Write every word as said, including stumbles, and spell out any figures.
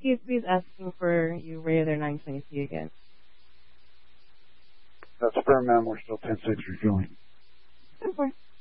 He's, he's asking for you Raider nine twenty-three again. That's firm, ma'am. We're still ten six refueling. ten four.